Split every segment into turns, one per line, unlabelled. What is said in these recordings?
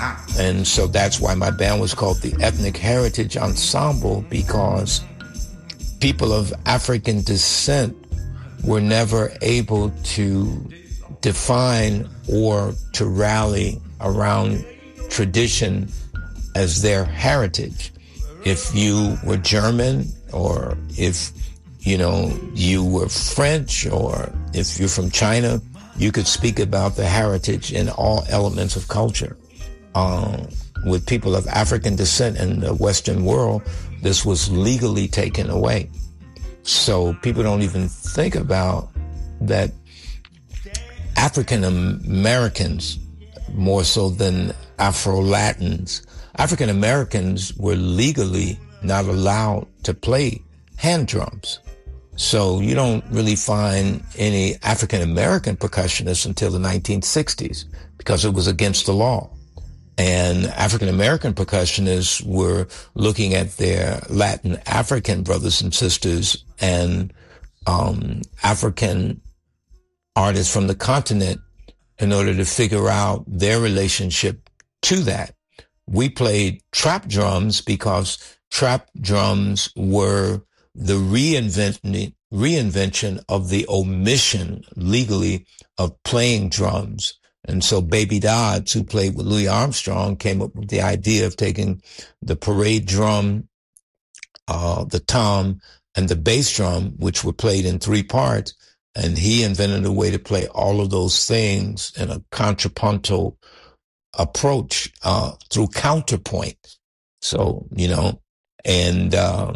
And so that's why my band was called the Ethnic Heritage Ensemble, because people of African descent were never able to define or to rally around tradition as their heritage. If you were German, or if, you were French, or if you're from China, you could speak about the heritage in all elements of culture. With people of African descent in the Western world, this was legally taken away. So people don't even think about that. African Americans, more so than Afro-Latins, African Americans were legally not allowed to play hand drums. So you don't really find any African American percussionists until the 1960s, because it was against the law. And African American percussionists were looking at their Latin African brothers and sisters and African artists from the continent in order to figure out their relationship to that. We played trap drums because trap drums were the reinvention of the omission legally of playing drums. And so Baby Dodds, who played with Louis Armstrong, came up with the idea of taking the parade drum, the tom, and the bass drum, which were played in 3 parts. And he invented a way to play all of those things in a contrapuntal approach through counterpoint. So, and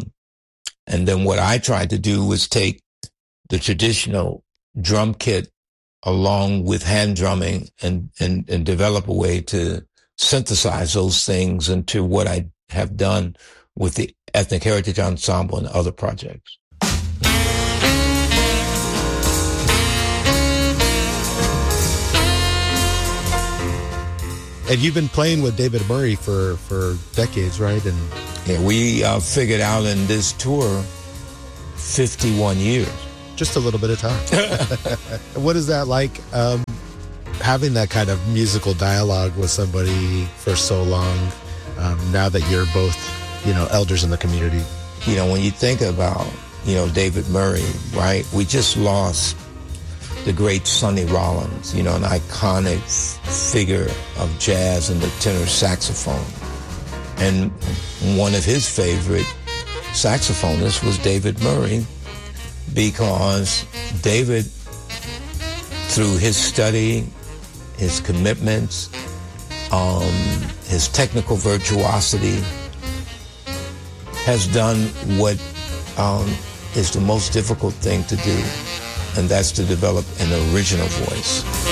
then what I tried to do was take the traditional drum kit along with hand drumming and develop a way to synthesize those things into what I have done with the Ethnic Heritage Ensemble and other projects.
And you've been playing with David Murray for decades, right? And
yeah, we figured out in this tour 51 years.
Just a little bit of time. What is that like, having that kind of musical dialogue with somebody for so long, now that you're both, elders in the community?
When you think about, David Murray, right? We just lost the great Sonny Rollins, an iconic figure of jazz and the tenor saxophone. And one of his favorite saxophonists was David Murray, because David, through his study, his commitments, his technical virtuosity, has done what is the most difficult thing to do, and that's to develop an original voice.